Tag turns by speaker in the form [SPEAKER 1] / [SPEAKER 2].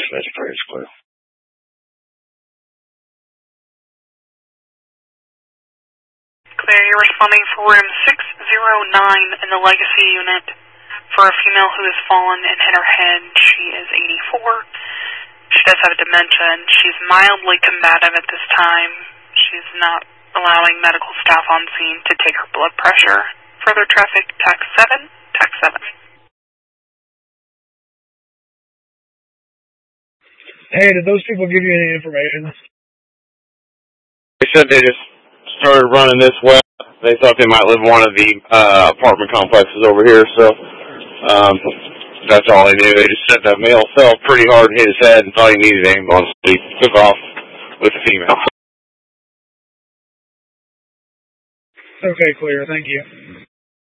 [SPEAKER 1] Transmission is clear.
[SPEAKER 2] Clear, you're responding for room 609 in the Legacy unit for a female who has fallen and hit her head. She is 84. She does have dementia, and she's mildly combative at this time. She's not allowing medical staff on scene to take her blood pressure. Further traffic, TAC 7, TAC 7.
[SPEAKER 3] Hey, did those people give you any information?
[SPEAKER 1] They said they just started running this way. They thought they might live in one of the apartment complexes over here, so that's all they knew. They just said the male fell pretty hard and hit his head and thought he needed an ambulance. He took off with the female.
[SPEAKER 3] Okay, clear. Thank you.